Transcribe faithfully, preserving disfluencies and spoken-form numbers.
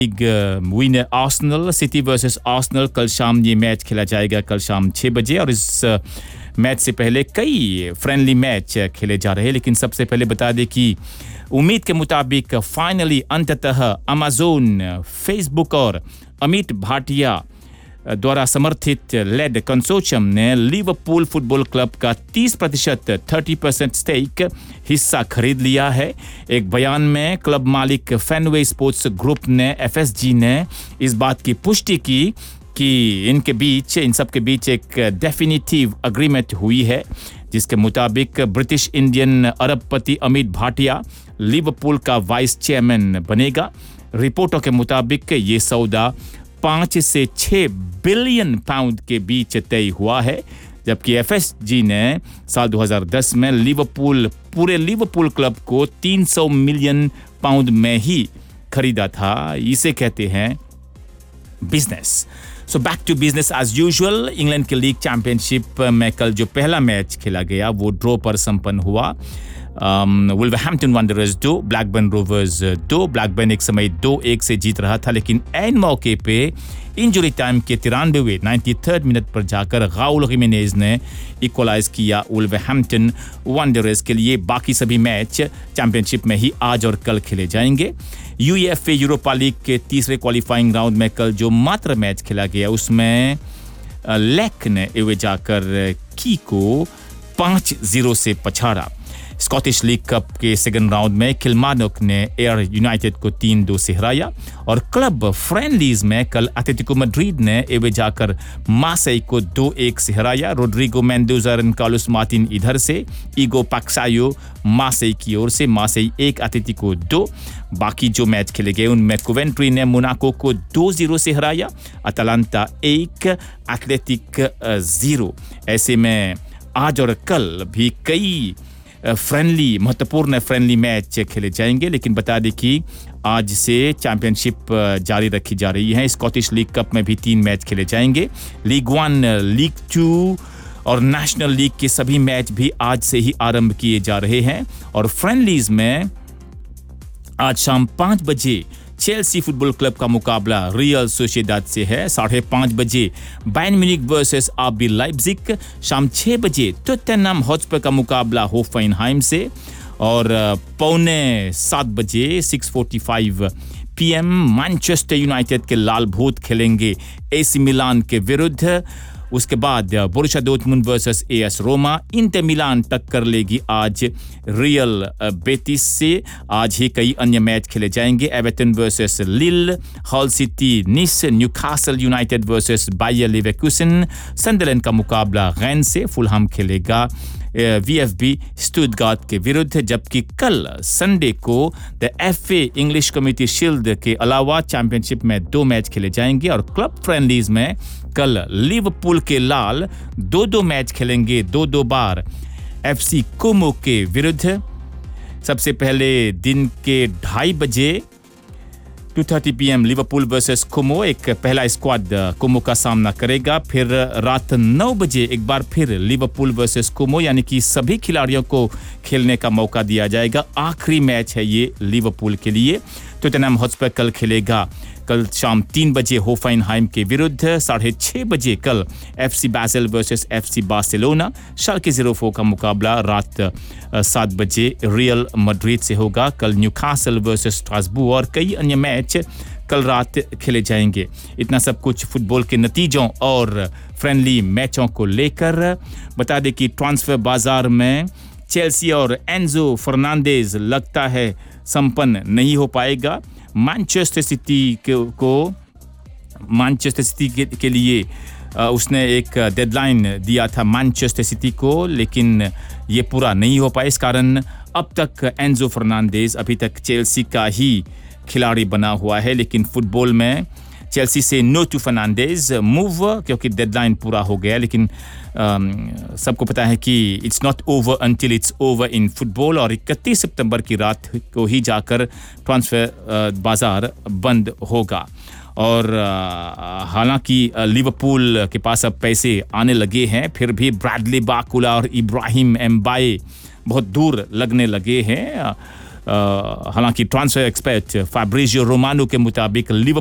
League winner Arsenal, city versus Arsenal कल शाम ये मैच खेला जाएगा कल शाम छह बजे। और इस मैच से पहले कई फ्रेंडली मैच खेले जा रहे हैं, लेकिन सबसे पहले बता दें कि उम्मीद के मुताबिक फाइनली अंततः अमेज़न, फेसबुक और अमित भाटिया द्वारा समर्थित लेड कंसोर्शियम ने लिवरपूल फुटबॉल क्लब का तीस प्रतिशत तीस परसेंट स्टेक हिस्सा खरीद लिया है। एक बयान में क्लब मालिक फैनवे स्पोर्ट्स ग्रुप ने एफएसजी ने इस बात की पुष्टि की कि इनके बीच इन सब के बीच एक डेफिनेटिव एग्रीमेंट हुई है, जिसके मुताबिक ब्रिटिश इंडियन अरबपति अमित भाटिया लिवरपूल का वाइस चेयरमैन बनेगा। रिपोर्टों के मुताबिक ये सौदा पाँच से छह बिलियन पाउंड के बीच तय हुआ है, जबकि एफएसजी ने साल दो हज़ार दस में लिवरपूल पूरे लिवरपूल क्लब को तीन सौ मिलियन पाउंड में ही खरीदा था। इसे कहते हैं business. So back to business as usual. England के लीग चैंपियनशिप में कल जो पहला मैच खेला गया वो ड्रॉ पर संपन्न हुआ। वुल्वरहैम्पटन वंडरर्स दो, ब्लैकबर्न रोवर्स दो। ब्लैकबर्न एक समय दो एक से जीत रहा था, लेकिन ऐन मौके पे इंजरी टाइम के तिरानवे तिरानवे मिनट पर जाकर राउल हिमेनेज ने इक्वलाइज किया वुल्वरहैम्पटन वंडरर्स के लिए। बाकी सभी मैच चैंपियनशिप में ही आज और कल खेले जाएंगे। यूईएफए यूरोपा लीग के तीसरे क्वालिफाइंग राउंड में कल जो मात्र मैच खेला गया उसमें लेक ने एवे जाकर की को पाँच जीरो से पछाड़ा। स्कॉटिश लीग कप के सेकंड राउंड में किलमार्नोक ने एयर यूनाइटेड को तीन दो से हराया। और क्लब फ्रेंडलीज में कल एटलेटिको मैड्रिड ने एवे जाकर मार्सेई को दो एक से हराया। रोड्रिगो मेंडोजा और कार्लोस मार्टिन इधर से, ईगो पैक्सायो मार्सेई की ओर से। मार्सेई एक, एटलेटिको दो। बाकी जो मैच खेले गए उनमें कोवेंट्री ने मोनाको को दो जीरो से हराया, अटलांटा एक, एथलेटिक जीरो। ऐसे में आज और कल भी कई फ्रेंडली महत्वपूर्ण फ्रेंडली मैच खेले जाएंगे, लेकिन बता दें कि आज से चैंपियनशिप जारी रखी जा रही है। स्कॉटिश लीग कप में भी तीन मैच खेले जाएंगे। लीग वन, लीग टू और नेशनल लीग के सभी मैच भी आज से ही आरंभ किए जा रहे हैं। और फ्रेंडलीज में आज शाम पाँच बजे चेल्सी फुटबॉल क्लब का मुकाबला रियल सोसिएदाद से है। साढ़े पाँच बजे Bayern Munich versus RB Leipzig. शाम छः बजे टॉटनहम हॉटस्पर का मुकाबला होफेनहाइम से। और पौने सात बजे six forty five PM Manchester United के लाल भूत खेलेंगे एसी मिलान के विरुद्ध। उसके बाद Borussia Dortmund versus AS Roma. Inter Milan टक्कर लेगी आज रियल बेटिस से। आज ही कई अन्य मैच खेले जाएंगे। एवर्टन वर्सेस लिल, हॉल सिटी निस, Newcastle United versus buyer Leverkusen. सनडरलैंड का मुकाबला गैन से। फुलहम खेलेगा वीएफबी स्टुटगार्ट के विरुद्ध। जबकि कल संडे को the FA English community shield के अलावा चैंपियनशिप में दो मैच खेले जाएंगे। और क्लब फ्रेंडलीज में कल लिवरपूल के लाल दो दो मैच खेलेंगे दो दो बार एफसी कोमो के विरुद्ध। सबसे पहले दिन के ढाई बजे दो तीस पीएम लिवरपूल वर्सेस कोमो, एक पहला स्क्वाड कोमो का सामना करेगा। फिर रात नौ बजे एक बार फिर लिवरपूल वर्सेस कोमो, यानी कि सभी खिलाड़ियों को खेलने का मौका दिया जाएगा। आखिरी मैच है ये लिवरपूल के लिए। टॉटनहम हॉटस्पर कल खेलेगा कल शाम तीन बजे होफेनहाइम के विरुद्ध। साढ़े छः बजे कल FC Basel versus FC Barcelona. Schalke zero four का मुकाबला रात सात बजे रियल मैड्रिड से होगा। कल न्यूकासल वर्सेस स्ट्रासबर्ग और कई अन्य मैच कल रात खेले जाएंगे। इतना सब कुछ फुटबॉल के नतीजों और फ्रेंडली मैचों को लेकर। बता दें कि ट्रांसफर बाजार में चेल्सी और एंजो फर्नांडेज लगता है संपन्न नहीं हो पाएगा। मैनचेस्टर सिटी को मैनचेस्टर सिटी के, के लिए उसने एक डेडलाइन दिया था मैनचेस्टर सिटी को, लेकिन ये पूरा नहीं हो पाया। इस कारण अब तक एंजो फर्नांडेज अभी तक चेल्सी का ही खिलाड़ी बना हुआ है। लेकिन फुटबॉल में चेल्सी से नो टू फर्नांडेज मूव, क्योंकि डेडलाइन पूरा हो गया। लेकिन सबको पता है कि it's not over until it's over in football. और इकतीस सितंबर की रात को ही जाकर ट्रांसफर बाजार बंद होगा। और हालांकि लिवरपूल के पास अब पैसे आने लगे हैं, फिर भी ब्रैडली बाकुला और इब्राहिम एम्बाए बहुत दूर लगने लगे हैं। हालांकि ट्रांसफर एक्सपर्ट फैब्रिजियो रोमानो के मुताबिक लिवरपूल